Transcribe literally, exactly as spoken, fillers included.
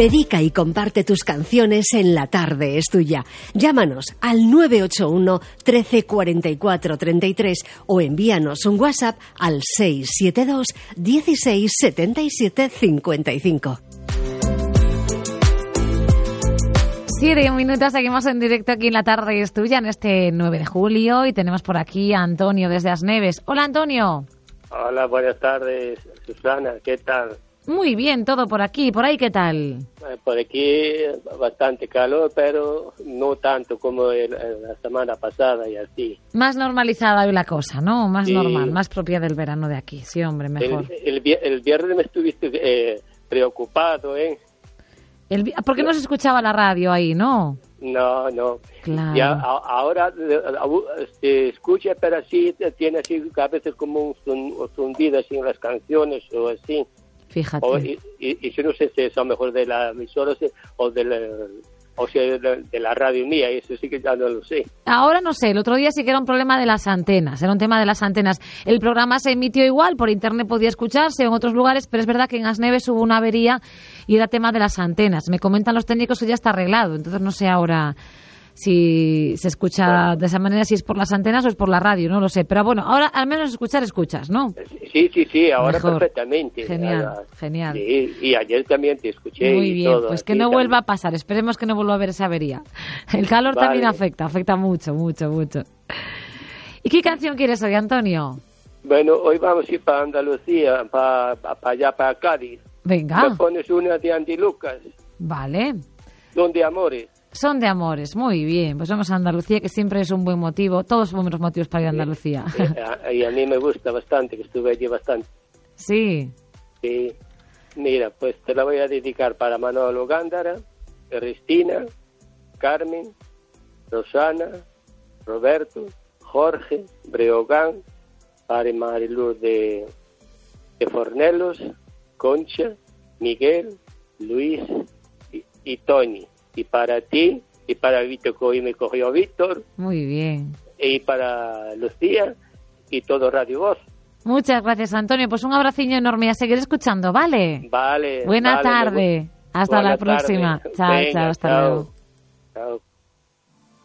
Dedica y comparte tus canciones en La Tarde es Tuya. Llámanos al nueve ocho uno, trece, cuarenta y cuatro, treinta y tres o envíanos un WhatsApp al seis siete dos, dieciséis, setenta y siete, cincuenta y cinco. Siete minutos, seguimos en directo aquí en La Tarde es Tuya en este nueve de julio y tenemos por aquí a Antonio desde Asneves. Hola, Antonio. Hola, buenas tardes, Susana, ¿qué tal? Muy bien, todo por aquí. ¿Por ahí qué tal? Eh, por aquí bastante calor, pero no tanto como el, la semana pasada y así. Más normalizada hoy la cosa, ¿no? Más sí. normal, más propia del verano de aquí. Sí, hombre, mejor. El, el, el viernes me estuviste eh, preocupado, ¿eh? El, ¿Por qué no se escuchaba la radio ahí, no? No, no. Claro. Ya, a, ahora se escucha, pero así tiene así a veces como un, un zumbido así en las canciones o así. Fíjate. O, y, y, y yo no sé si es a lo mejor de la emisora o de la, o sea, de, la, de la radio mía, eso sí que ya no lo sé. Ahora no sé, el otro día sí que era un problema de las antenas, era un tema de las antenas. El programa se emitió igual, por internet podía escucharse en otros lugares, pero es verdad que en Asneves hubo una avería y era tema de las antenas. Me comentan los técnicos que ya está arreglado, entonces no sé ahora si se escucha bueno. de esa manera, si es por las antenas o es por la radio, no lo sé. Pero bueno, ahora al menos escuchar escuchas, ¿no? Sí, sí, sí, ahora Mejor. Perfectamente. Genial, ahora, genial. Sí, y ayer también te escuché. Muy y bien, todo, pues que no también. vuelva a pasar, esperemos que no vuelva a haber esa avería. El calor vale. también afecta, afecta mucho, mucho, mucho. ¿Y qué canción quieres hoy, Antonio? Bueno, hoy vamos a ir para Andalucía, para, para allá, para Cádiz. Venga. Me pones una de Andy Lucas. Vale. Son de amores. Son de amores, muy bien. Pues vamos a Andalucía, que siempre es un buen motivo. Todos son buenos motivos para ir a Andalucía. Y, y a mí me gusta bastante, que estuve allí bastante. Sí. Sí. Mira, pues te la voy a dedicar para Manolo Gándara, Cristina, Carmen, Rosana, Roberto, Jorge, Breogán, para Mariluz de, de Fornelos, Concha, Miguel, Luis y, y Tony. Y para ti, y para Víctor, que hoy me cogió Víctor. Muy bien. Y para Lucía, y todo Radio Voz. Muchas gracias, Antonio. Pues un abraciño enorme y a seguir escuchando, ¿vale? Vale. Buena vale, tarde. Hasta Buena la próxima. Tarde. Chao, Venga, chao, hasta chao. luego. Chao.